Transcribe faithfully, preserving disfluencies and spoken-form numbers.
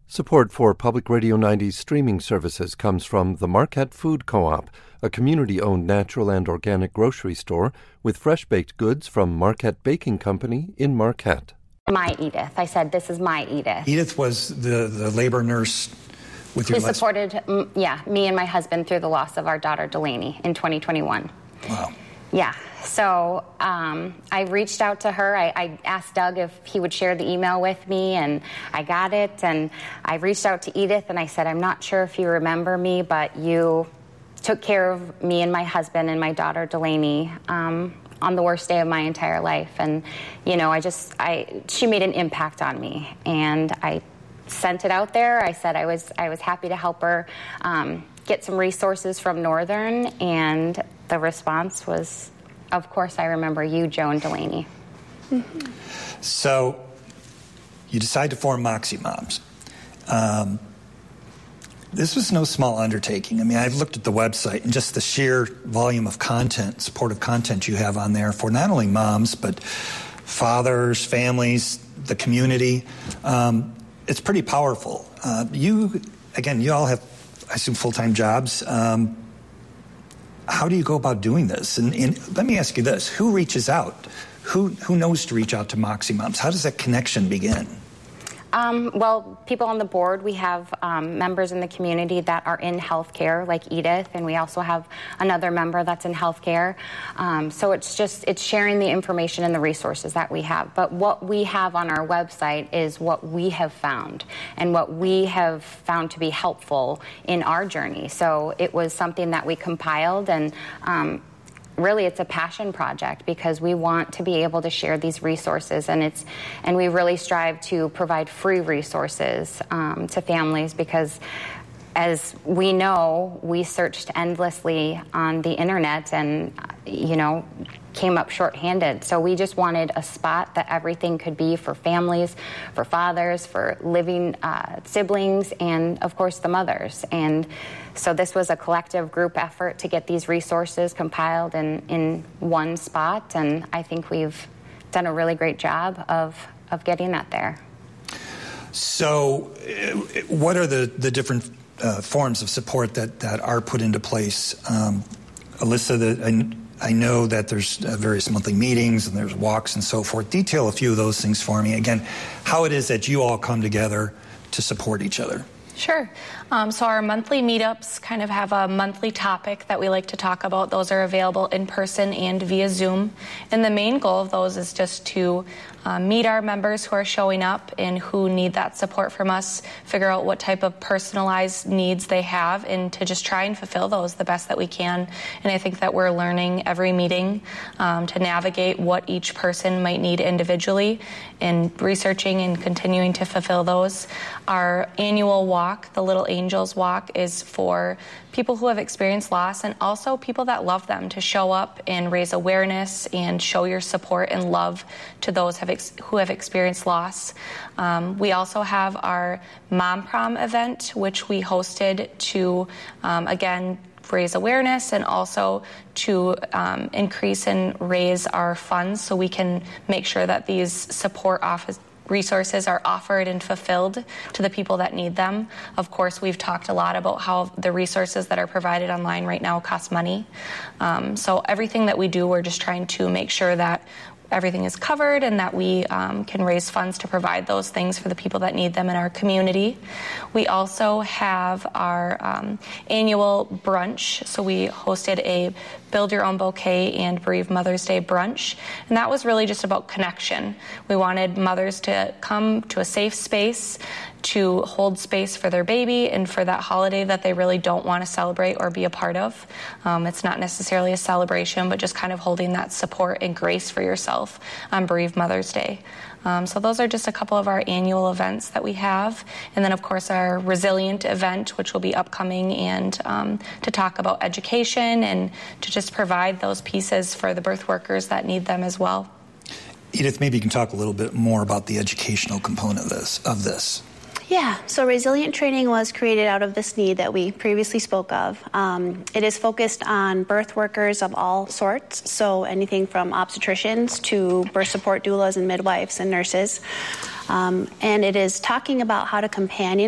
Support for Public Radio ninety's streaming services comes from the Marquette Food Co-op, a community-owned natural and organic grocery store with fresh-baked goods from Marquette Baking Company in Marquette. My Edith. I said, this is my Edith. Edith was the, the labor nurse with your... Who supported, m- yeah, me and my husband through the loss of our daughter, Delaney, in twenty twenty-one. Wow. Yeah. So um, I reached out to her. I, I asked Doug if he would share the email with me, and I got it. And I reached out to Edith, and I said, I'm not sure if you remember me, but you took care of me and my husband and my daughter, Delaney, um, on the worst day of my entire life. And, you know, I just, I, she made an impact on me. And I sent it out there. I said I was, I was happy to help her um, get some resources from Northern, and the response was, of course, I remember you, Joan Delaney. Mm-hmm. So you decide to form Moxie Moms. Um, this was no small undertaking. I mean, I've looked at the website, and just the sheer volume of content, supportive content you have on there for not only moms, but fathers, families, the community. Um, it's pretty powerful. Uh, you, again, you all have, I assume, full-time jobs. Um, How do you go about doing this? And, and let me ask you this. Who reaches out? Who who knows to reach out to Moxie Moms? How does that connection begin? Um, well, people on the board, we have um, members in the community that are in healthcare, like Edith, and we also have another member that's in healthcare. Um, so it's just, it's sharing the information and the resources that we have. But what we have on our website is what we have found and what we have found to be helpful in our journey. So it was something that we compiled, and um, really it's a passion project because we want to be able to share these resources, and it's and we really strive to provide free resources um, to families because, as we know, we searched endlessly on the internet and, you know, came up shorthanded. So we just wanted a spot that everything could be for families, for fathers, for living uh, siblings, and, of course, the mothers. And so this was a collective group effort to get these resources compiled in, in one spot, and I think we've done a really great job of, of getting that there. So what are the, the different Uh, forms of support that, that are put into place? Um, Alyssa, the, I, I know that there's uh, various monthly meetings and there's walks and so forth. Detail a few of those things for me. Again, how it is that you all come together to support each other. Sure. Um, so our monthly meetups kind of have a monthly topic that we like to talk about. Those are available in person and via Zoom. And the main goal of those is just to uh, meet our members who are showing up and who need that support from us, figure out what type of personalized needs they have, and to just try and fulfill those the best that we can. And I think that we're learning every meeting um, to navigate what each person might need individually, and researching and continuing to fulfill those. Our annual walk, the Little Angels Walk, is for people who have experienced loss and also people that love them, to show up and raise awareness and show your support and love to those have ex- who have experienced loss. Um, we also have our Mom Prom event, which we hosted to, um, again, raise awareness and also to um, increase and raise our funds so we can make sure that these support office resources are offered and fulfilled to the people that need them. Of course, we've talked a lot about how the resources that are provided online right now cost money. Um, so everything that we do, we're just trying to make sure that everything is covered and that we um, can raise funds to provide those things for the people that need them in our community. We also have our um, annual brunch. So we hosted a Build Your Own Bouquet and Bereaved Mother's Day brunch. And that was really just about connection. We wanted mothers to come to a safe space to hold space for their baby and for that holiday that they really don't want to celebrate or be a part of. Um, it's not necessarily a celebration, but just kind of holding that support and grace for yourself on Bereaved Mother's Day. Um, so those are just a couple of our annual events that we have. And then, of course, our Resilient event, which will be upcoming, and um, to talk about education and to just provide those pieces for the birth workers that need them as well. Edith, maybe you can talk a little bit more about the educational component of this. Of this. Yeah, so Resilient Training was created out of this need that we previously spoke of. Um, it is focused on birth workers of all sorts, so anything from obstetricians to birth support doulas and midwives and nurses. Um, and it is talking about how to companion